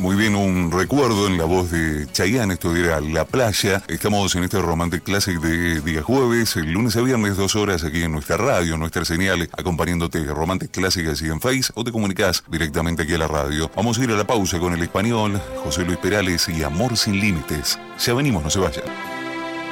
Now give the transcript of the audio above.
Muy bien, un recuerdo en la voz de Chayanne, esto era La Playa. Estamos en este Romantic Classic de día jueves, el lunes a viernes, 2 horas aquí en nuestra radio, nuestra señal, acompañándote Romantic Classic así en Face, o te comunicas directamente aquí a la radio. Vamos a ir a la pausa con el español, José Luis Perales y Amor Sin Límites. Ya venimos, no se vayan.